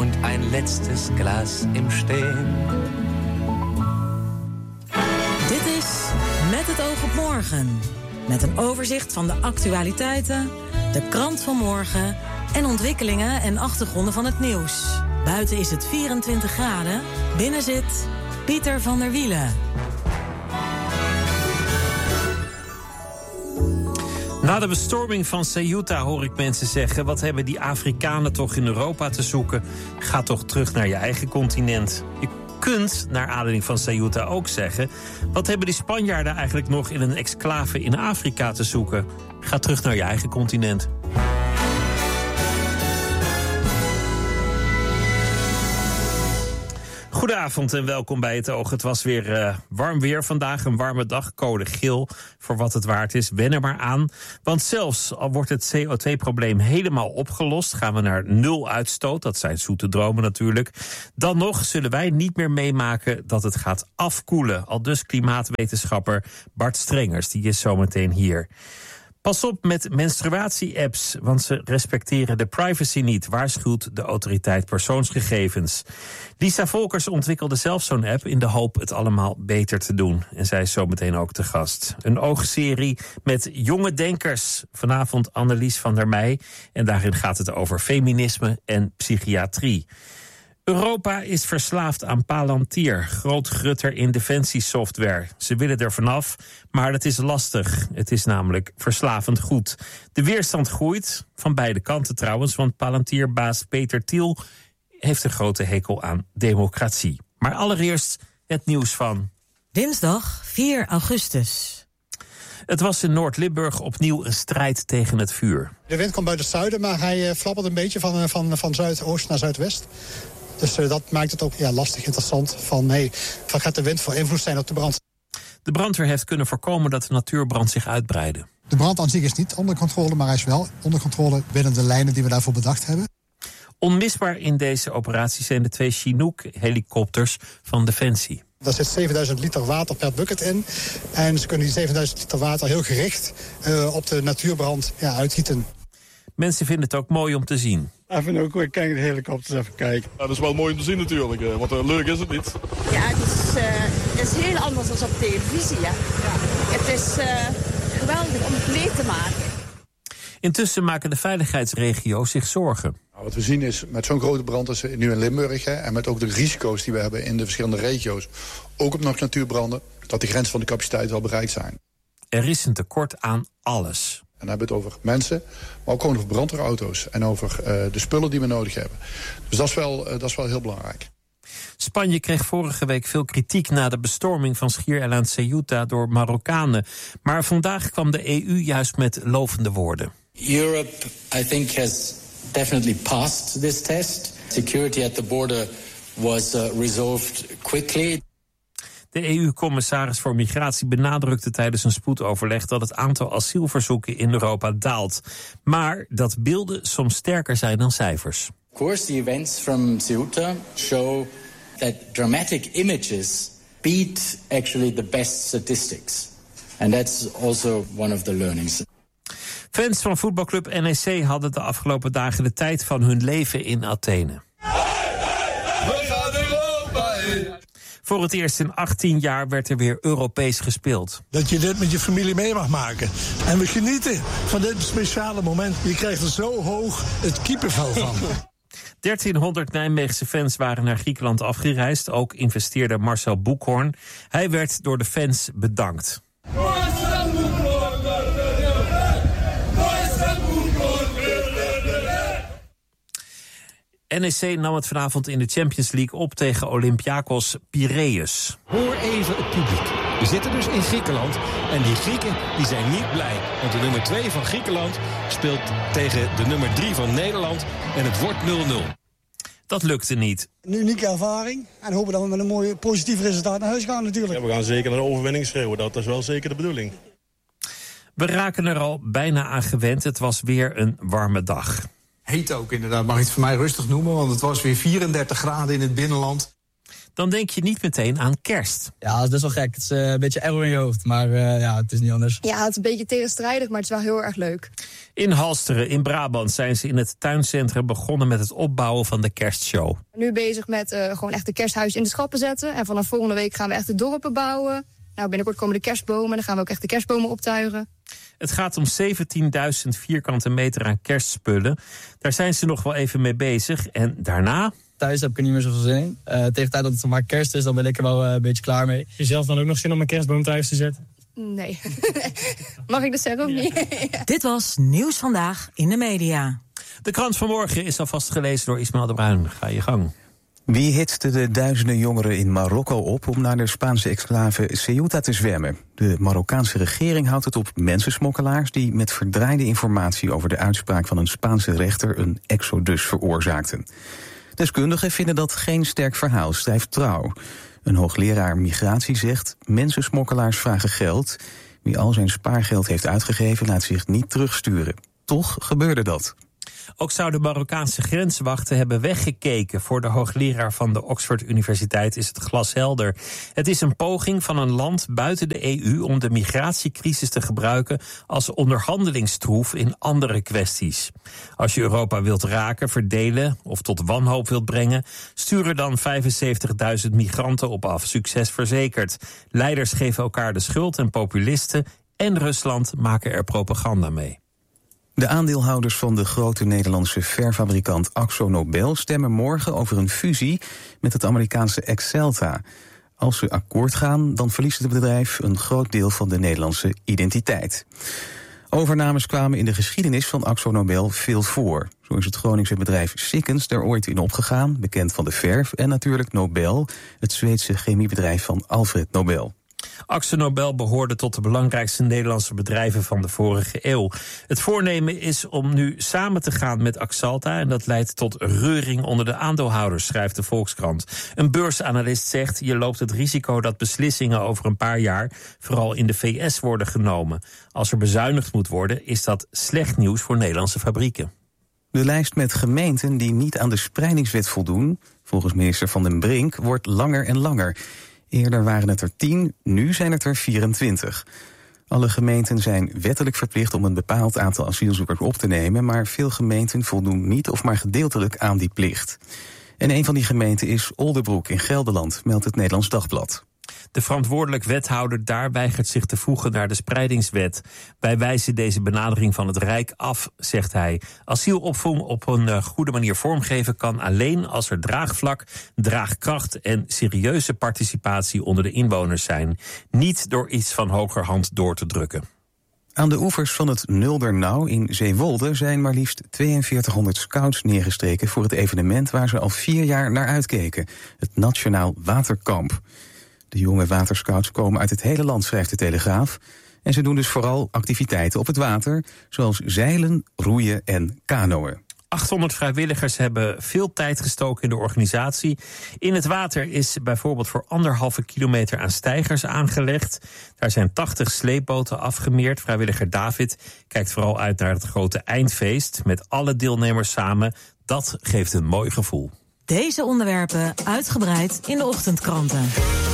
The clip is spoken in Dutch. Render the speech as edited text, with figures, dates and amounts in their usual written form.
und ein letztes Glas im Stehen. Dit is Met het oog op morgen. Met een overzicht van de actualiteiten, de krant van morgen en ontwikkelingen en achtergronden van het nieuws. Buiten is het 24 graden, binnen zit Pieter van der Wielen. Na de bestorming van Ceuta hoor ik mensen zeggen: wat hebben die Afrikanen toch in Europa te zoeken? Ga toch terug naar je eigen continent. Je kunt, naar aanleiding van Ceuta, ook zeggen: wat hebben die Spanjaarden eigenlijk nog in een exclave in Afrika te zoeken? Ga terug naar je eigen continent. Goedenavond en welkom bij Het Oog. Het was weer warm weer vandaag, een warme dag, code geel voor wat het waard is. Wen er maar aan, want zelfs al wordt het CO2-probleem helemaal opgelost, gaan we naar 0 uitstoot, dat zijn zoete dromen natuurlijk, dan nog zullen wij niet meer meemaken dat het gaat afkoelen. Aldus klimaatwetenschapper Bart Strengers, die is zometeen hier. Pas op met menstruatie-apps, want ze respecteren de privacy niet, waarschuwt de autoriteit persoonsgegevens. Lisa Volkers ontwikkelde zelf zo'n app in de hoop het allemaal beter te doen. En zij is zometeen ook te gast. Een oogserie met jonge denkers. Vanavond Annelies van der Meij. En daarin gaat het over feminisme en psychiatrie. Europa is verslaafd aan Palantir, groot grutter in defensiesoftware. Ze willen er vanaf, maar dat is lastig. Het is namelijk verslavend goed. De weerstand groeit, van beide kanten trouwens, want Palantir-baas Peter Thiel heeft een grote hekel aan democratie. Maar allereerst het nieuws van Dinsdag 4 augustus. Het was in Noord-Limburg opnieuw een strijd tegen het vuur. De wind komt uit het zuiden, maar hij flappert een beetje van zuidoost naar zuidwest. Dus dat maakt het ook lastig interessant. Van gaat de wind voor invloed zijn op de brand? De brandweer heeft kunnen voorkomen dat de natuurbrand zich uitbreidde. De brand aan zich is niet onder controle, maar hij is wel onder controle binnen de lijnen die we daarvoor bedacht hebben. Onmisbaar in deze operatie zijn de 2 Chinook-helikopters van Defensie. Daar zit 7000 liter water per bucket in. En ze kunnen die 7000 liter water heel gericht op de natuurbrand uitgieten. Mensen vinden het ook mooi om te zien. Even ook weer kijken, de helikopters even kijken. Ja, dat is wel mooi om te zien natuurlijk, want leuk is het niet. Ja, het is heel anders dan op televisie. Hè. Het is geweldig om het mee te maken. Intussen maken de veiligheidsregio's zich zorgen. Nou, wat we zien is, met zo'n grote brand als nu in Limburg, en met ook de risico's die we hebben in de verschillende regio's, ook op natuurbranden, dat de grens van de capaciteit wel bereikt zijn. Er is een tekort aan alles. En dan hebben we het over mensen, maar ook gewoon over brandweerauto's en over de spullen die we nodig hebben. Dus dat is wel heel belangrijk. Spanje kreeg vorige week veel kritiek na de bestorming van schiereiland Ceuta door Marokkanen. Maar vandaag kwam de EU juist met lovende woorden. Europe, I think, has definitely passed this test. Security at the border was resolved quickly. De EU-commissaris voor migratie benadrukte tijdens een spoedoverleg dat het aantal asielverzoeken in Europa daalt. Maar dat beelden soms sterker zijn dan cijfers. Of course, the events from Ceuta show that dramatic images beat actually the best statistics. And that's also one of the learnings. Fans van voetbalclub NEC hadden de afgelopen dagen de tijd van hun leven in Athene. Voor het eerst in 18 jaar werd er weer Europees gespeeld. Dat je dit met je familie mee mag maken. En we genieten van dit speciale moment. Je krijgt er zo hoog het kiepenvel van. 1300 Nijmeegse fans waren naar Griekenland afgereisd. Ook investeerder Marcel Boekhoorn. Hij werd door de fans bedankt. NEC nam het vanavond in de Champions League op tegen Olympiakos Piraeus. Hoor even het publiek. We zitten dus in Griekenland en die Grieken die zijn niet blij. Want de nummer 2 van Griekenland speelt tegen de nummer 3 van Nederland en het wordt 0-0. Dat lukte niet. Een unieke ervaring en hopen dat we met een mooi positief resultaat naar huis gaan natuurlijk. Ja, we gaan zeker naar de overwinning schreeuwen, dat is wel zeker de bedoeling. We raken er al bijna aan gewend. Het was weer een warme dag. Heet ook inderdaad, mag ik het voor mij rustig noemen, want het was weer 34 graden in het binnenland. dan denk je niet meteen aan kerst. Ja, dat is best wel gek. Het is een beetje error in je hoofd, maar het is niet anders. Ja, het is een beetje tegenstrijdig, maar het is wel heel erg leuk. In Halsteren in Brabant zijn ze in het tuincentrum begonnen met het opbouwen van de kerstshow. Nu bezig met gewoon echt de kersthuis in de schappen zetten. En vanaf volgende week gaan we echt de dorpen bouwen. Nou, binnenkort komen de kerstbomen en dan gaan we ook echt de kerstbomen optuigen. Het gaat om 17.000 vierkante meter aan kerstspullen. Daar zijn ze nog wel even mee bezig. En daarna? Thuis heb ik er niet meer zoveel zin in. Tegen de tijd dat het maar kerst is, dan ben ik er wel een beetje klaar mee. Heb je zelf dan ook nog zin om een kerstboom thuis te zetten? Nee. Mag ik dat zeggen of niet? Dit was Nieuws Vandaag in de Media. De krant van morgen is alvast gelezen door Ismaël de Bruin. Ga je gang. Wie hitste de duizenden jongeren in Marokko op om naar de Spaanse exclave Ceuta te zwemmen? De Marokkaanse regering houdt het op mensensmokkelaars die met verdraaide informatie over de uitspraak van een Spaanse rechter een exodus veroorzaakten. Deskundigen vinden dat geen sterk verhaal, schrijft Trouw. Een hoogleraar migratie zegt: mensensmokkelaars vragen geld. Wie al zijn spaargeld heeft uitgegeven laat zich niet terugsturen. Toch gebeurde dat. Ook zouden Marokkaanse grenswachten hebben weggekeken. Voor de hoogleraar van de Oxford Universiteit is het glashelder. Het is een poging van een land buiten de EU om de migratiecrisis te gebruiken als onderhandelingstroef in andere kwesties. Als je Europa wilt raken, verdelen of tot wanhoop wilt brengen, stuur er dan 75.000 migranten op af. Succes verzekerd. Leiders geven elkaar de schuld en populisten en Rusland maken er propaganda mee. De aandeelhouders van de grote Nederlandse verfabrikant AkzoNobel stemmen morgen over een fusie met het Amerikaanse Axalta. Als ze akkoord gaan, dan verliest het bedrijf een groot deel van de Nederlandse identiteit. Overnames kwamen in de geschiedenis van AkzoNobel veel voor. Zo is het Groningse bedrijf Sikkens er ooit in opgegaan, bekend van de verf, en natuurlijk Nobel, het Zweedse chemiebedrijf van Alfred Nobel. AkzoNobel behoorde tot de belangrijkste Nederlandse bedrijven van de vorige eeuw. Het voornemen is om nu samen te gaan met Axalta en dat leidt tot reuring onder de aandeelhouders, schrijft de Volkskrant. Een beursanalist zegt: je loopt het risico dat beslissingen over een paar jaar vooral in de VS worden genomen. Als er bezuinigd moet worden, is dat slecht nieuws voor Nederlandse fabrieken. De lijst met gemeenten die niet aan de spreidingswet voldoen, volgens minister Van den Brink, wordt langer en langer. Eerder waren het er 10, nu zijn het er 24. Alle gemeenten zijn wettelijk verplicht om een bepaald aantal asielzoekers op te nemen, maar veel gemeenten voldoen niet of maar gedeeltelijk aan die plicht. En een van die gemeenten is Oldenbroek in Gelderland, meldt het Nederlands Dagblad. De verantwoordelijk wethouder daar weigert zich te voegen naar de spreidingswet. Wij wijzen deze benadering van het Rijk af, zegt hij. Asielopvang op een goede manier vormgeven kan alleen als er draagvlak, draagkracht en serieuze participatie onder de inwoners zijn. Niet door iets van hogerhand door te drukken. Aan de oevers van het Nuldernauw in Zeewolde zijn maar liefst 4200 scouts neergestreken voor het evenement waar ze al 4 jaar naar uitkeken, het Nationaal Waterkamp. De jonge waterscouts komen uit het hele land, schrijft de Telegraaf. En ze doen dus vooral activiteiten op het water, zoals zeilen, roeien en kanoën. 800 vrijwilligers hebben veel tijd gestoken in de organisatie. In het water is bijvoorbeeld voor 1,5 kilometer aan steigers aangelegd. Daar zijn 80 sleepboten afgemeerd. Vrijwilliger David kijkt vooral uit naar het grote eindfeest met alle deelnemers samen. Dat geeft een mooi gevoel. Deze onderwerpen uitgebreid in de ochtendkranten.